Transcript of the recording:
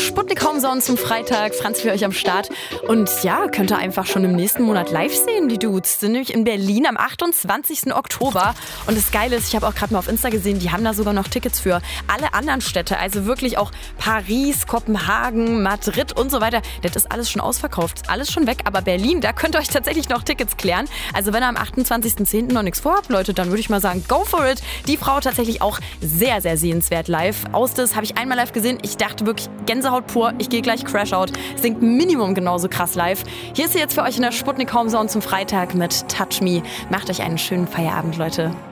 Sputnik Homezone zum Freitag. Franz für euch am Start. Und ja, könnt ihr einfach schon im nächsten Monat live sehen, die Dudes. Sind nämlich in Berlin am 28. Oktober. Und das Geile ist, ich habe auch gerade mal auf Insta gesehen, die haben da sogar noch Tickets für alle anderen Städte. Also wirklich auch Paris, Kopenhagen, Madrid und so weiter. Das ist alles schon ausverkauft. Ist alles schon weg. Aber Berlin, da könnt ihr euch tatsächlich noch Tickets klären. Also wenn ihr am 28.10. noch nichts vorhabt, Leute, dann würde ich mal sagen, go for it. Die Frau tatsächlich auch sehr, sehr sehenswert live. Austes habe ich einmal live gesehen. Ich dachte wirklich, Gänsehaut pur. Ich gehe gleich Crash Out. Singt Minimum genauso krass live. Hier ist sie jetzt für euch in der Sputnik Homezone zum Freitag mit Touch Me. Macht euch einen schönen Feierabend, Leute.